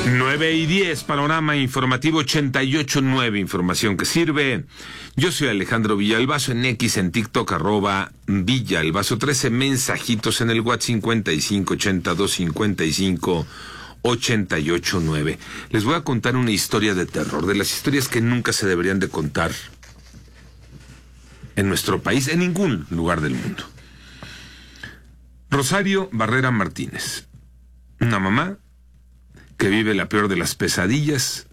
9:10, panorama informativo 88.9, información que sirve. Yo soy Alejandro Villalbazo, en X, en TikTok, @Villalbazo, 13 mensajitos en el WhatsApp 55825588.9. Les voy a contar una historia de terror, de las historias que nunca se deberían de contar en nuestro país, en ningún lugar del mundo. Rosario Barrera Martínez, una mamá que vive la peor de las pesadillas.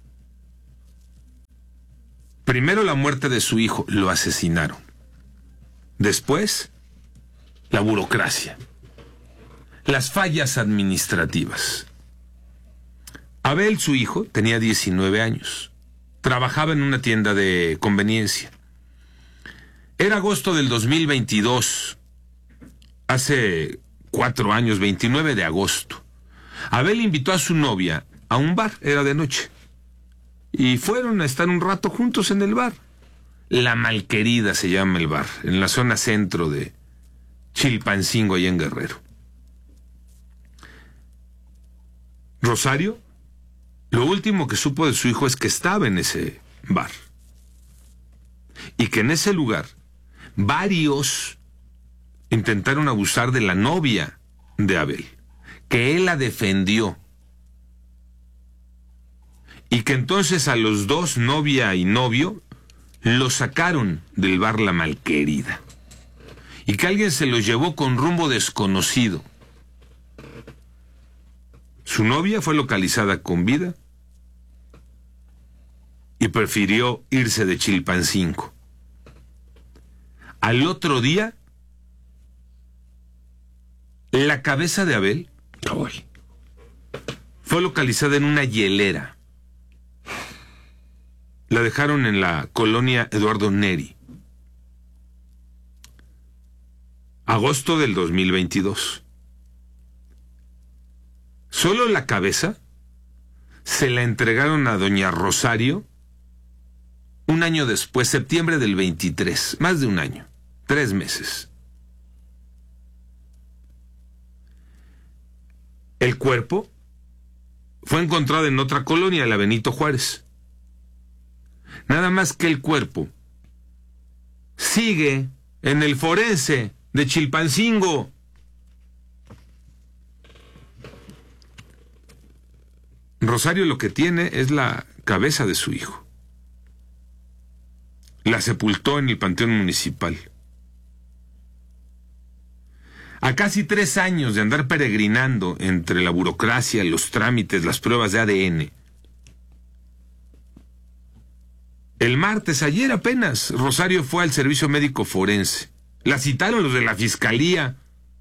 Primero la muerte de su hijo, lo asesinaron. Después, la burocracia, las fallas administrativas. Abel, su hijo, tenía 19 años. Trabajaba en una tienda de conveniencia. Era agosto del 2022, hace 4 años, 29 de agosto. Abel invitó a su novia a un bar, era de noche, y fueron a estar un rato juntos en el bar. La Malquerida se llama el bar, en la zona centro de Chilpancingo, allá en Guerrero. Rosario, lo último que supo de su hijo es que estaba en ese bar, y que en ese lugar varios intentaron abusar de la novia de Abel, que él la defendió, y que entonces a los dos, novia y novio, los sacaron del bar La Malquerida, y que alguien se los llevó con rumbo desconocido. Su novia fue localizada con vida y prefirió irse de Chilpancingo. Al otro día, la cabeza de Abel fue localizada en una hielera. La dejaron en la colonia Eduardo Neri. Agosto del 2022. Solo la cabeza se la entregaron a doña Rosario un año después, septiembre del 23, más de un año, 3 meses. El cuerpo fue encontrado en otra colonia, la Benito Juárez. Nada más que el cuerpo sigue en el forense de Chilpancingo. Rosario lo que tiene es la cabeza de su hijo. La sepultó en el panteón municipal. A casi 3 años de andar peregrinando entre la burocracia, los trámites, las pruebas de ADN. El martes, ayer apenas, Rosario fue al servicio médico forense. La citaron los de la fiscalía,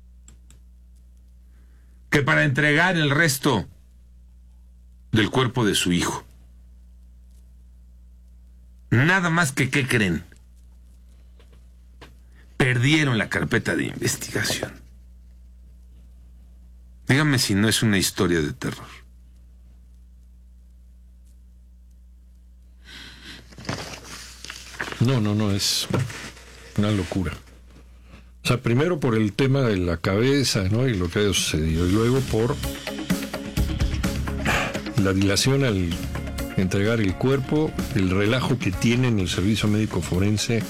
que para entregar el resto del cuerpo de su hijo. Nada más que, ¿qué creen? Perdieron la carpeta de investigación. Dígame si no es una historia de terror. No, es una locura. O sea, primero por el tema de la cabeza, ¿no? Y lo que ha sucedido. Y luego por la dilación al entregar el cuerpo, el relajo que tiene en el servicio médico forense.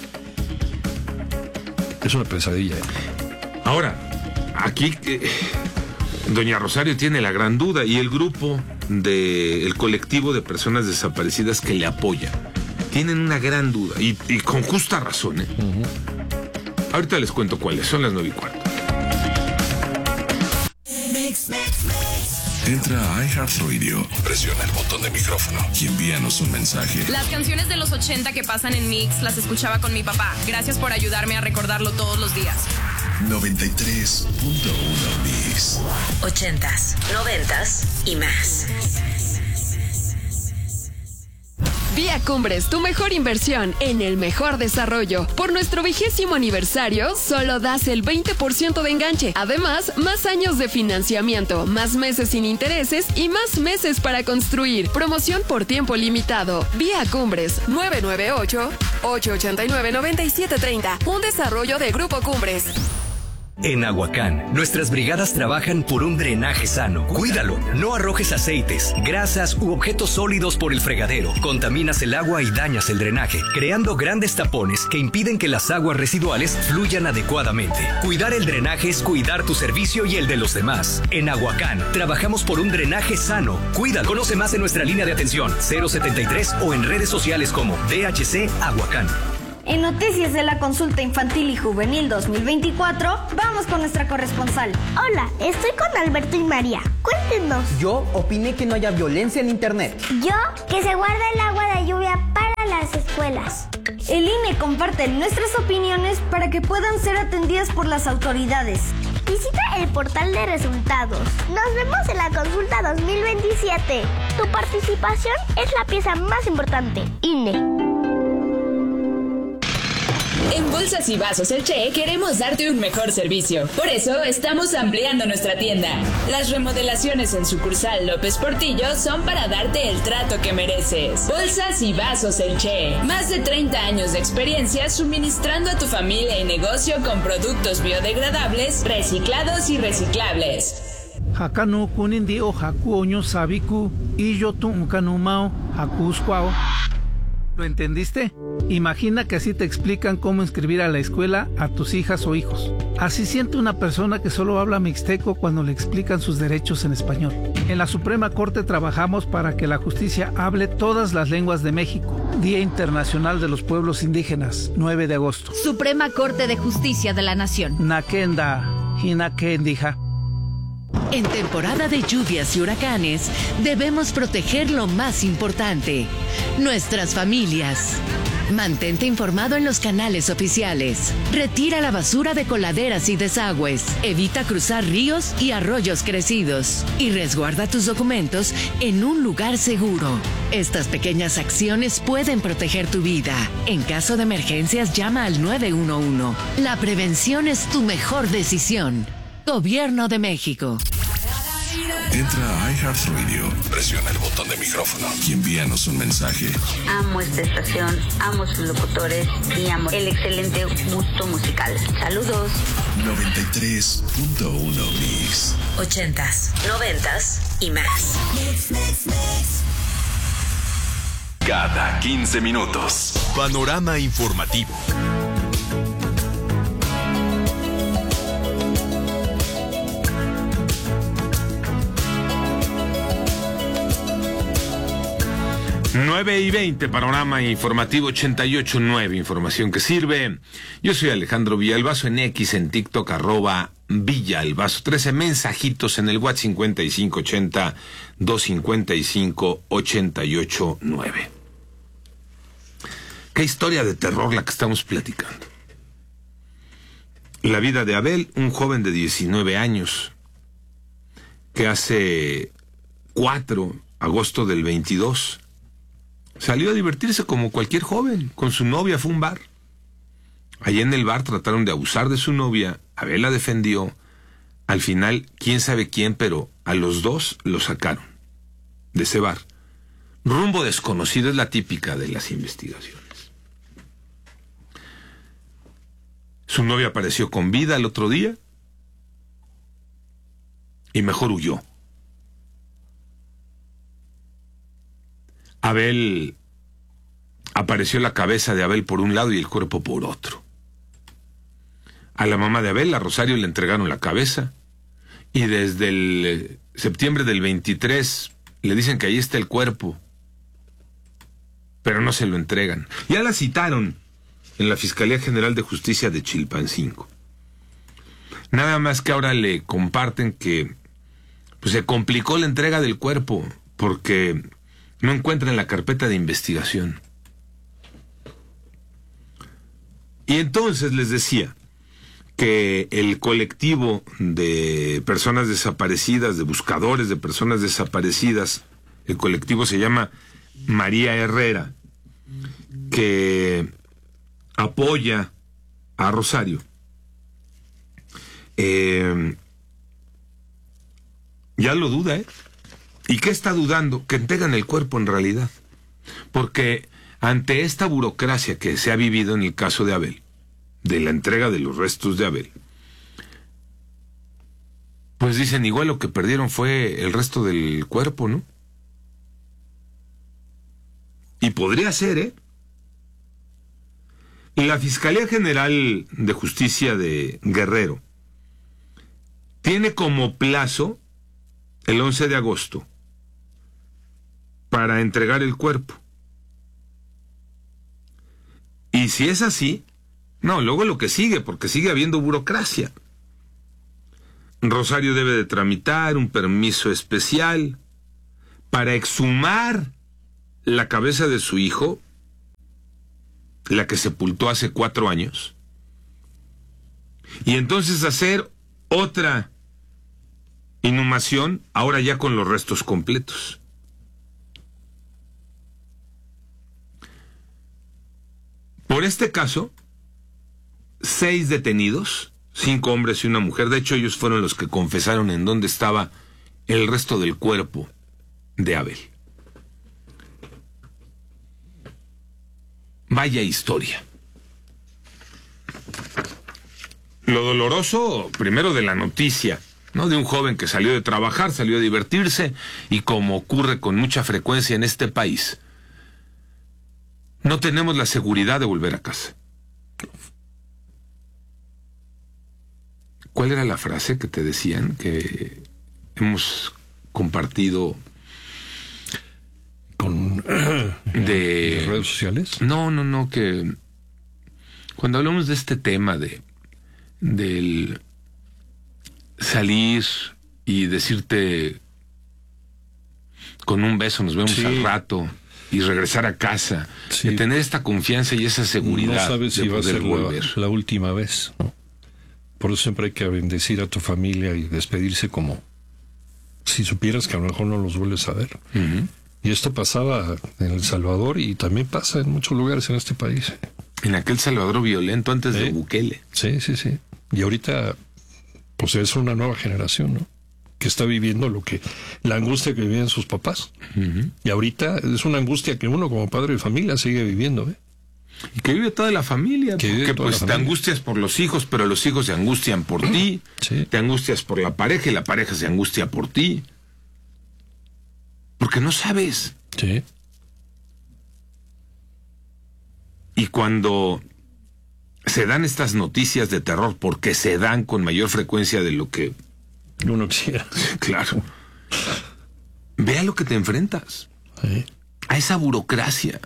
Es una pesadilla. Ahora, aquí doña Rosario tiene la gran duda, y el grupo del colectivo de personas desaparecidas que le apoya tienen una gran duda, y con justa razón, ¿eh? Uh-huh. Ahorita les cuento cuáles, son las 9:15. Entra a iHeartRadio, presiona el botón de micrófono y envíanos un mensaje. Las canciones de los 80 que pasan en Mix las escuchaba con mi papá. Gracias por ayudarme a recordarlo todos los días. 93.1 Mix. 80s, 90s y más. Vía Cumbres, tu mejor inversión en el mejor desarrollo. Por nuestro 20º aniversario, solo das el 20% de enganche. Además, más años de financiamiento, más meses sin intereses y más meses para construir. Promoción por tiempo limitado. Vía Cumbres, 998-889-9730. Un desarrollo de Grupo Cumbres. En Aguacán, nuestras brigadas trabajan por un drenaje sano. Cuídalo, no arrojes aceites, grasas u objetos sólidos por el fregadero. Contaminas el agua y dañas el drenaje, creando grandes tapones que impiden que las aguas residuales fluyan adecuadamente. Cuidar el drenaje es cuidar tu servicio y el de los demás. En Aguacán, trabajamos por un drenaje sano. Cuídalo. Conoce más en nuestra línea de atención 073 o en redes sociales como DHC Aguacán. En Noticias de la Consulta Infantil y Juvenil 2024, vamos con nuestra corresponsal. Hola, estoy con Alberto y María. Cuéntenos. Yo opiné que no haya violencia en internet. Yo, que se guarda el agua de lluvia para las escuelas. El INE comparte nuestras opiniones para que puedan ser atendidas por las autoridades. Visita el portal de resultados. Nos vemos en la consulta 2027. Tu participación es la pieza más importante. INE. En Bolsas y Vasos El Che queremos darte un mejor servicio. Por eso estamos ampliando nuestra tienda. Las remodelaciones en sucursal López Portillo son para darte el trato que mereces. Bolsas y Vasos El Che. Más de 30 años de experiencia suministrando a tu familia y negocio con productos biodegradables, reciclados y reciclables. Hakanu kunindio hakuoño sabiku y yo tuncanumao hakuscuao. ¿Lo entendiste? Imagina que así te explican cómo inscribir a la escuela a tus hijas o hijos. Así siente una persona que solo habla mixteco cuando le explican sus derechos en español. En la Suprema Corte trabajamos para que la justicia hable todas las lenguas de México. Día Internacional de los Pueblos Indígenas, 9 de agosto. Suprema Corte de Justicia de la Nación. Nakenda, Hinakendija. En temporada de lluvias y huracanes, debemos proteger lo más importante, nuestras familias. Mantente informado en los canales oficiales. Retira la basura de coladeras y desagües. Evita cruzar ríos y arroyos crecidos. Y resguarda tus documentos en un lugar seguro. Estas pequeñas acciones pueden proteger tu vida. En caso de emergencias, llama al 911. La prevención es tu mejor decisión. Gobierno de México. Entra a iHeartRadio, presiona el botón de micrófono y envíanos un mensaje. Amo esta estación, amo sus locutores y amo el excelente gusto musical. Saludos. 93.1 Mix. 80s, 90s y más. Cada 15 minutos. Panorama informativo. Nueve y 20, panorama informativo 88.9, información que sirve. Yo soy Alejandro Villalbazo, en X, en TikTok, @Villalbazo. 13 mensajitos en el WhatsApp 5580-255-889. Qué historia de terror la que estamos platicando. La vida de Abel, un joven de 19 años, que hace 4 de agosto del 22... salió a divertirse como cualquier joven. Con su novia fue a un bar. Allí en el bar trataron de abusar de su novia. Abel la defendió. Al final, quién sabe quién, pero a los dos lo sacaron de ese bar. Rumbo desconocido es la típica de las investigaciones. Su novia apareció con vida el otro día y mejor huyó. Abel, apareció la cabeza de Abel por un lado y el cuerpo por otro. A la mamá de Abel, a Rosario, le entregaron la cabeza y desde el septiembre del 23 le dicen que ahí está el cuerpo, pero no se lo entregan. Ya la citaron en la Fiscalía General de Justicia de Chilpancingo. Nada más que ahora le comparten que pues, se complicó la entrega del cuerpo porque no encuentran la carpeta de investigación. Y entonces les decía que el colectivo de personas desaparecidas, de buscadores de personas desaparecidas, el colectivo se llama María Herrera, que apoya a Rosario. Ya lo duda, ¿eh? ¿Y qué está dudando? Que entregan el cuerpo en realidad. Porque ante esta burocracia que se ha vivido en el caso de Abel, de la entrega de los restos de Abel, Pues dicen, igual lo que perdieron fue el resto del cuerpo, ¿no? Y podría ser, ¿eh? Y la Fiscalía General de Justicia de Guerrero tiene como plazo el 11 de agosto para entregar el cuerpo. Y si es así, no, luego lo que sigue, porque sigue habiendo burocracia. Rosario debe de tramitar un permiso especial para exhumar la cabeza de su hijo, la que sepultó hace 4 años, y entonces hacer otra inhumación, ahora ya con los restos completos. Por este caso, 6 detenidos, 5 hombres y una mujer, de hecho ellos fueron los que confesaron en dónde estaba el resto del cuerpo de Abel. Vaya historia. Lo doloroso, primero, de la noticia, ¿no? De un joven que salió de trabajar, salió a divertirse, y como ocurre con mucha frecuencia en este país, no tenemos la seguridad de volver a casa. ¿Cuál era la frase que te decían que hemos compartido con de redes sociales? No, que cuando hablamos de este tema del salir y decirte con un beso nos vemos al rato y regresar a casa, de tener esta confianza y esa seguridad, no sabes si de va a ser volver. la última vez, ¿no? Por eso siempre hay que bendecir a tu familia y despedirse como si supieras que a lo mejor no los vuelves a ver. Uh-huh. Y esto pasaba en El Salvador y también pasa en muchos lugares en este país. En aquel Salvador violento antes de Bukele. Sí. Y ahorita, pues es una nueva generación, ¿no? Que está viviendo la angustia que vivían sus papás. Uh-huh. Y ahorita es una angustia que uno como padre de familia sigue viviendo, ¿eh? Y que vive toda la familia, porque pues te angustias por los hijos, pero los hijos se angustian por ti, te angustias por la pareja y la pareja se angustia por ti. Porque no sabes. Sí. Y cuando se dan estas noticias de terror, porque se dan con mayor frecuencia de lo que uno quisiera. Claro. Ve a lo que te enfrentas. Sí. A esa burocracia.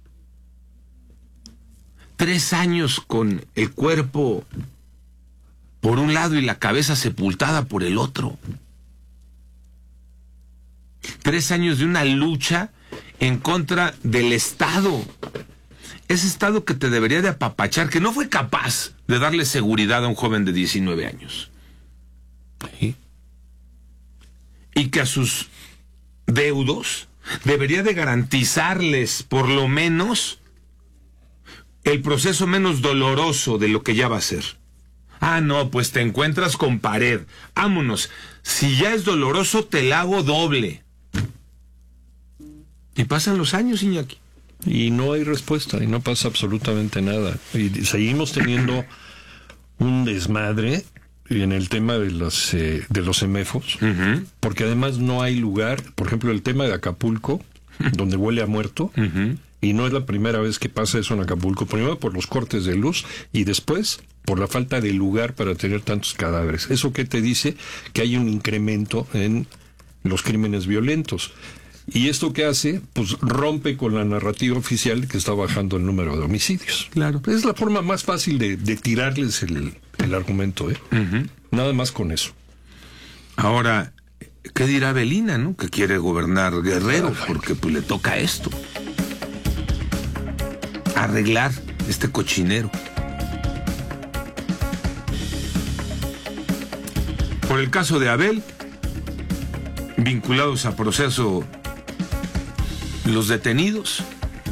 3 años con el cuerpo por un lado y la cabeza sepultada por el otro. 3 años de una lucha en contra del Estado. Ese Estado que te debería de apapachar, que no fue capaz de darle seguridad a un joven de 19 años. Sí. Y que a sus deudos debería de garantizarles por lo menos el proceso menos doloroso de lo que ya va a ser. Ah, no, pues te encuentras con pared. Vámonos. Si ya es doloroso, te la hago doble. Y pasan los años, Iñaki. Y no hay respuesta, y no pasa absolutamente nada. Y seguimos teniendo un desmadre en el tema de los semefos, uh-huh. Porque además no hay lugar, por ejemplo, el tema de Acapulco, donde huele a muerto, uh-huh. Y no es la primera vez que pasa eso en Acapulco, primero por los cortes de luz y después por la falta de lugar para tener tantos cadáveres. ¿Eso qué te dice? Que hay un incremento en los crímenes violentos. ¿Y esto qué hace? Pues rompe con la narrativa oficial que está bajando el número de homicidios. Claro. Es la forma más fácil de tirarles el argumento, ¿eh? Uh-huh. Nada más con eso. Ahora, ¿qué dirá Belina, no? Que quiere gobernar Guerrero, porque pues le toca esto. Arreglar este cochinero. Por el caso de Abel, vinculados a proceso los detenidos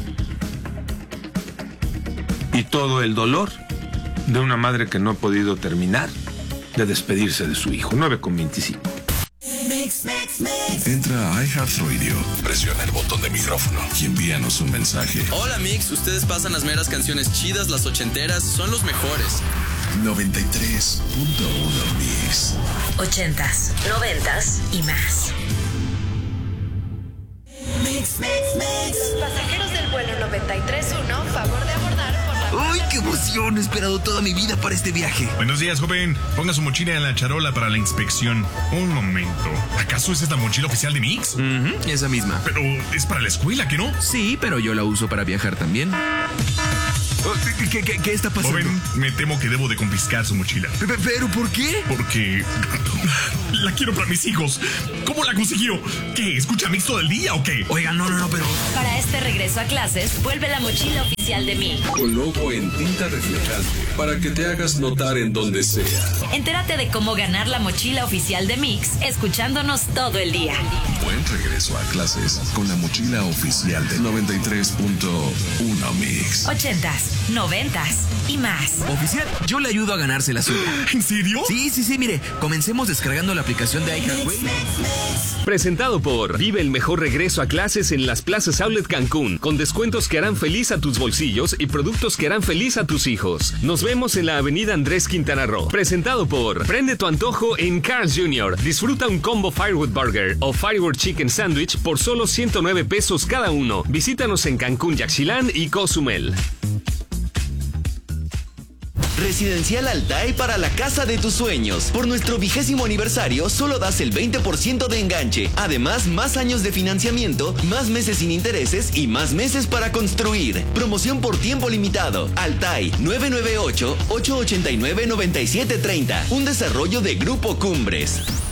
y todo el dolor de una madre que no ha podido terminar de despedirse de su hijo. 9:25. Entra a iHeartRadio, presiona el botón de micrófono y envíanos un mensaje. Hola Mix, ustedes pasan las meras canciones chidas, las ochenteras, son los mejores. 93.1 Mix. 80s, 90s y más. Pasajeros del vuelo 93.1, favor de abordar por la... ¡Uy, qué emoción! He esperado toda mi vida para este viaje. Buenos días, joven. Ponga su mochila en la charola para la inspección. Un momento. ¿Acaso esa es la mochila oficial de Mix? Esa misma. Pero es para la escuela, ¿que no? Sí, pero yo la uso para viajar también. ¿Qué está pasando? Joven, me temo que debo de confiscar su mochila. ¿Pero por qué? Porque la quiero para mis hijos. ¿Cómo la consiguió? ¿Qué? ¿Escucha Mix todo el día o qué? Oiga, no, pero... Para este regreso a clases, vuelve la mochila oficial de Mix. Con logo en tinta reflejante para que te hagas notar en donde sea. Entérate de cómo ganar la mochila oficial de Mix escuchándonos todo el día. Buen regreso a clases con la mochila oficial de 93.1 Mix. 80s, 90s y más. Oficial, yo le ayudo a ganarse la suya. ¿En serio? Sí, mire, comencemos descargando la aplicación de iHeartRadio. Presentado por Vive el mejor regreso a clases en las plazas Outlet Cancún, con descuentos que harán feliz a tus bolsillos y productos que harán feliz a tus hijos. Nos vemos en la avenida Andrés Quintana Roo. Presentado por Prende tu antojo en Carl's Jr. Disfruta un combo Firewood Burger o Firewood Chicken Sandwich por solo 109 pesos cada uno. Visítanos en Cancún, Yaxchilán y Cozumel. Residencial Altai para la casa de tus sueños. Por nuestro 20º aniversario, solo das el 20% de enganche. Además, más años de financiamiento, más meses sin intereses y más meses para construir. Promoción por tiempo limitado. Altai 998-889-9730. Un desarrollo de Grupo Cumbres.